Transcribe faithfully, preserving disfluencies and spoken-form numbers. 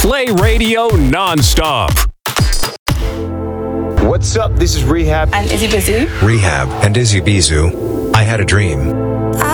Play radio nonstop. What's up? This is Rehab and Izzy Bizu. Rehab and Izzy Bizu. I had a dream.